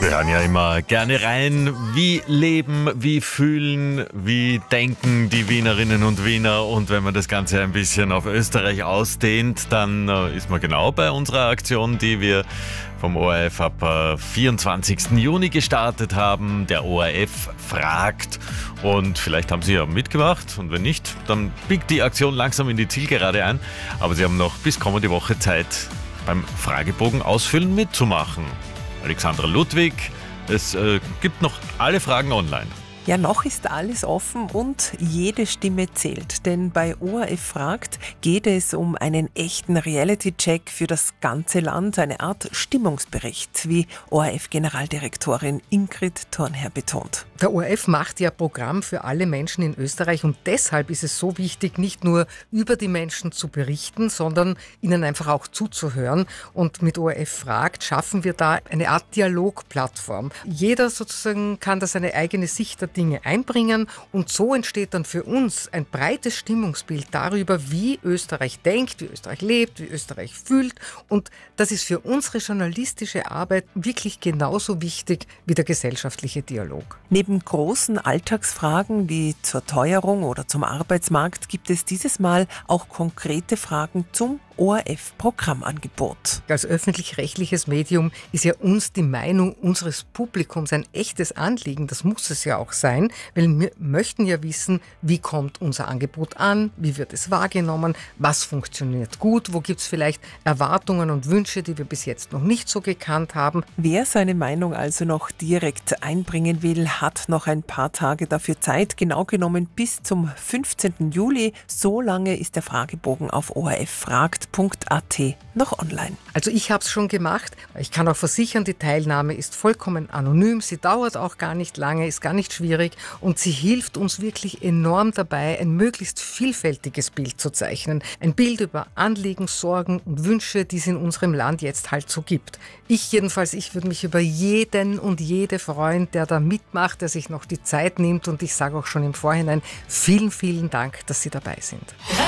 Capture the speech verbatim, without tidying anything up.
Wir hören ja immer gerne rein, wie leben, wie fühlen, wie denken die Wienerinnen und Wiener. Und wenn man das Ganze ein bisschen auf Österreich ausdehnt, dann äh, ist man genau bei unserer Aktion, die wir vom O R F ab äh, vierundzwanzigsten Juni gestartet haben. Der O R F fragt. Und vielleicht haben Sie ja mitgemacht. Und wenn nicht, dann biegt die Aktion langsam in die Zielgerade ein. Aber Sie haben noch bis kommende Woche Zeit, beim Fragebogen ausfüllen mitzumachen. Alexandra Ludwig, es äh, gibt noch alle Fragen online. Ja, noch ist alles offen und jede Stimme zählt. Denn bei O R F fragt geht es um einen echten Reality-Check für das ganze Land, eine Art Stimmungsbericht, wie O R F-Generaldirektorin Ingrid Thornherr betont. Der O R F macht ja Programm für alle Menschen in Österreich und deshalb ist es so wichtig, nicht nur über die Menschen zu berichten, sondern ihnen einfach auch zuzuhören. Und mit O R F fragt schaffen wir da eine Art Dialogplattform. Jeder sozusagen kann da seine eigene Sicht der Dinge einbringen und so entsteht dann für uns ein breites Stimmungsbild darüber, wie Österreich denkt, wie Österreich lebt, wie Österreich fühlt und das ist für unsere journalistische Arbeit wirklich genauso wichtig wie der gesellschaftliche Dialog. Neben großen Alltagsfragen wie zur Teuerung oder zum Arbeitsmarkt gibt es dieses Mal auch konkrete Fragen zum O R F-Programmangebot. Als öffentlich-rechtliches Medium ist ja uns die Meinung unseres Publikums ein echtes Anliegen. Das muss es ja auch sein, weil wir möchten ja wissen, wie kommt unser Angebot an, wie wird es wahrgenommen, was funktioniert gut, wo gibt es vielleicht Erwartungen und Wünsche, die wir bis jetzt noch nicht so gekannt haben. Wer seine Meinung also noch direkt einbringen will, hat noch ein paar Tage dafür Zeit, genau genommen bis zum fünfzehnten Juli. So lange ist der Fragebogen auf O R F fragt Punkt a t noch online. Also ich habe es schon gemacht. Ich kann auch versichern, die Teilnahme ist vollkommen anonym. Sie dauert auch gar nicht lange, ist gar nicht schwierig und sie hilft uns wirklich enorm dabei, ein möglichst vielfältiges Bild zu zeichnen. Ein Bild über Anliegen, Sorgen und Wünsche, die es in unserem Land jetzt halt so gibt. Ich jedenfalls, ich würde mich über jeden und jede freuen, der da mitmacht, der sich noch die Zeit nimmt und ich sage auch schon im Vorhinein vielen, vielen Dank, dass Sie dabei sind.